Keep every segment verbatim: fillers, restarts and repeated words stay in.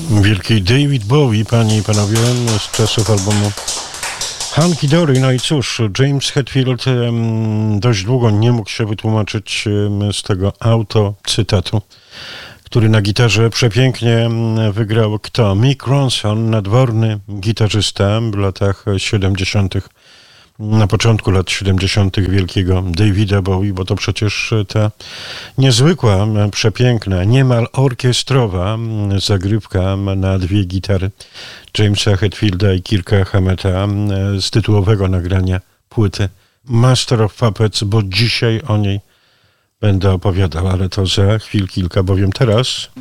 Wielki David Bowie, panie i panowie, z czasów albumu Hunky Dory. No i cóż, James Hetfield um, dość długo nie mógł się wytłumaczyć um, z tego autocytatu, który na gitarze przepięknie um, wygrał kto? Mick Ronson, nadworny gitarzysta w latach siedemdziesiątych. Na początku lat siedemdziesiątych wielkiego Davida Bowie, bo to przecież ta niezwykła, przepiękna, niemal orkiestrowa zagrywka na dwie gitary Jamesa Hetfielda i Kirka Hameta z tytułowego nagrania płyty Master of Puppets, bo dzisiaj o niej będę opowiadał, ale to za chwil kilka, bowiem teraz...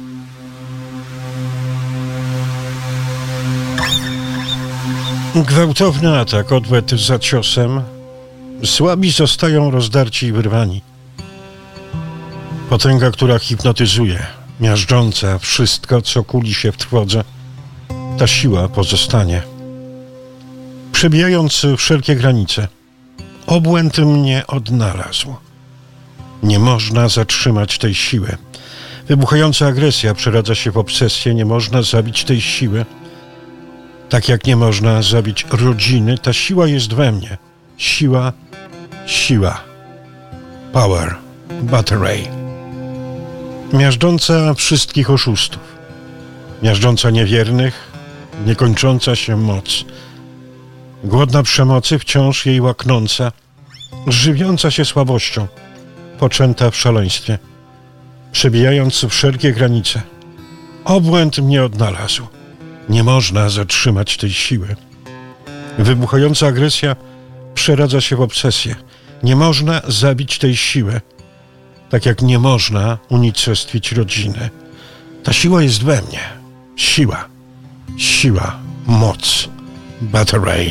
Gwałtowny atak, odwet za ciosem. Słabi zostają rozdarci i wyrwani. Potęga, która hipnotyzuje, miażdżąca wszystko, co kuli się w trwodze. Ta siła pozostanie. Przebijając wszelkie granice, obłęd mnie odnalazł. Nie można zatrzymać tej siły. Wybuchająca agresja przeradza się w obsesję. Nie można zabić tej siły. Tak jak nie można zabić rodziny, ta siła jest we mnie. Siła, siła. Power, battery. Miażdżąca wszystkich oszustów. Miażdżąca niewiernych, niekończąca się moc. Głodna przemocy, wciąż jej łaknąca. Żywiąca się słabością, poczęta w szaleństwie. Przebijając wszelkie granice. Obłęd mnie odnalazł. Nie można zatrzymać tej siły. Wybuchająca agresja przeradza się w obsesję. Nie można zabić tej siły, tak jak nie można unicestwić rodziny. Ta siła jest we mnie. Siła. Siła. Moc. Battery.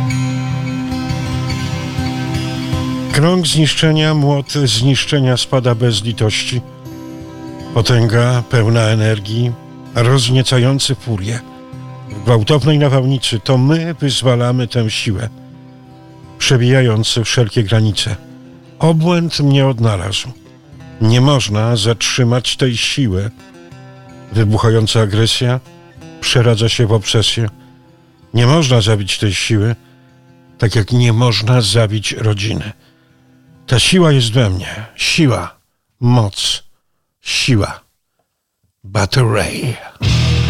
Krąg zniszczenia, młot zniszczenia spada bez litości. Potęga pełna energii, rozniecający furię. W gwałtownej nawałnicy to my wyzwalamy tę siłę, przebijając wszelkie granice. Obłęd mnie odnalazł. Nie można zatrzymać tej siły. Wybuchająca agresja przeradza się w obsesję. Nie można zabić tej siły, tak jak nie można zabić rodziny. Ta siła jest we mnie. Siła, moc, siła. Battery.